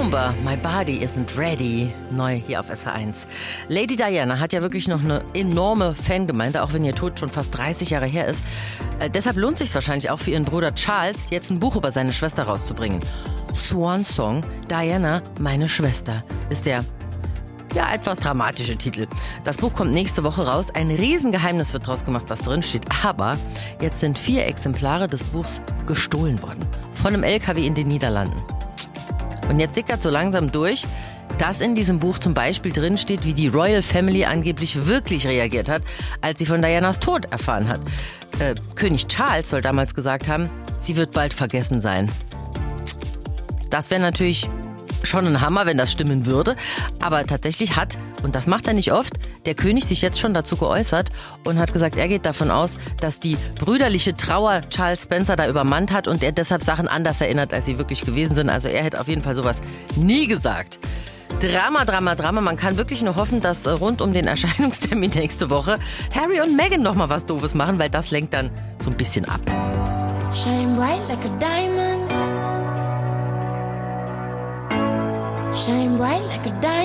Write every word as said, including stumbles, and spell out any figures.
Lumumba, My Body Isn't Ready, neu hier auf S H eins. Lady Diana hat ja wirklich noch eine enorme Fangemeinde, auch wenn ihr Tod schon fast dreißig Jahre her ist. Äh, deshalb lohnt es sich wahrscheinlich auch für ihren Bruder Charles, jetzt ein Buch über seine Schwester rauszubringen. Swan Song, Diana, meine Schwester, ist der ja etwas dramatische Titel. Das Buch kommt nächste Woche raus. Ein Riesengeheimnis wird draus gemacht, was drin steht. Aber jetzt sind vier Exemplare des Buchs gestohlen worden. Von einem L K W in den Niederlanden. Und jetzt sickert so langsam durch, dass in diesem Buch zum Beispiel drin steht, wie die Royal Family angeblich wirklich reagiert hat, als sie von Dianas Tod erfahren hat. Äh, König Charles soll damals gesagt haben, sie wird bald vergessen sein. Das wäre natürlich schon ein Hammer, wenn das stimmen würde. Aber tatsächlich hat, und das macht er nicht oft, der König sich jetzt schon dazu geäußert und hat gesagt, er geht davon aus, dass die brüderliche Trauer Charles Spencer da übermannt hat und er deshalb Sachen anders erinnert, als sie wirklich gewesen sind. Also er hätte auf jeden Fall sowas nie gesagt. Drama, Drama, Drama. Man kann wirklich nur hoffen, dass rund um den Erscheinungstermin nächste Woche Harry und Meghan noch mal was Doofes machen, weil das lenkt dann so ein bisschen ab. Shine bright like a diamond. Shine bright like a diamond.